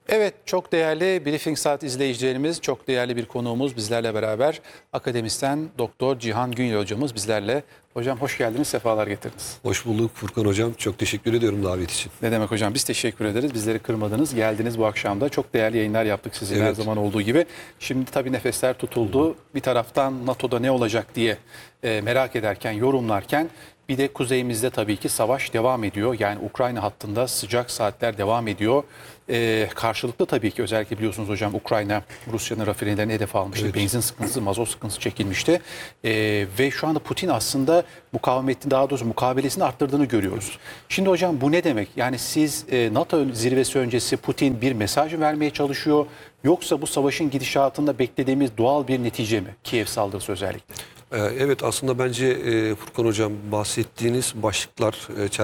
Evet, çok değerli Briefing Saat izleyicilerimiz, çok değerli bir konuğumuz bizlerle beraber. Akademisyen Doktor Cihan Günyel hocamız bizlerle. Hocam hoş geldiniz, sefalar getirdiniz. Hoş bulduk Furkan Hocam. Çok teşekkür ediyorum davet için. Ne demek hocam, biz teşekkür ederiz. Bizleri kırmadınız, geldiniz bu akşam da. Çok değerli yayınlar yaptık sizinle her zaman olduğu gibi. Şimdi tabii nefesler tutuldu. Bir taraftan NATO'da ne olacak diye merak ederken, yorumlarken bir de kuzeyimizde tabii ki savaş devam ediyor. Yani Ukrayna hattında sıcak saatler devam ediyor. Karşılıklı tabii ki özellikle biliyorsunuz hocam Ukrayna Rusya'nın rafinerilerini hedef almıştı. Evet. Benzin sıkıntısı, mazot sıkıntısı çekilmişti. Ve şu anda Putin aslında mukavemetini, daha doğrusu mukabelesini arttırdığını görüyoruz. Şimdi hocam bu ne demek? Yani siz NATO zirvesi öncesi Putin bir mesaj vermeye çalışıyor. Yoksa bu savaşın gidişatında beklediğimiz doğal bir netice mi? Kiev saldırısı özellikle. Evet, aslında bence Furkan Hocam bahsettiğiniz başlıklar